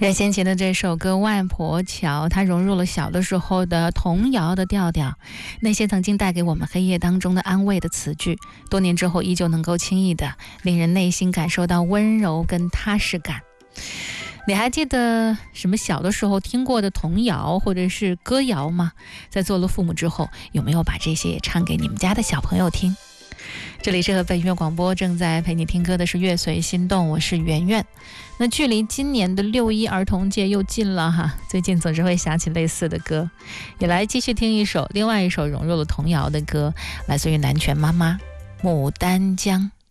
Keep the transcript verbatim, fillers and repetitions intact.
任贤齐的这首歌《外婆桥》，它融入了小的时候的童谣的调调，那些曾经带给我们黑夜当中的安慰的词句，多年之后依旧能够轻易的令人内心感受到温柔跟踏实感。你还记得什么小的时候听过的童谣或者是歌谣吗？在做了父母之后，有没有把这些也唱给你们家的小朋友听？这里是河北音乐广播，正在陪你听歌的是乐随心动，我是圆圆。那距离今年的六一儿童节又近了哈，最近总是会想起类似的歌，也来继续听一首另外一首融入了童谣的歌，来自于南拳妈妈《牡丹江》。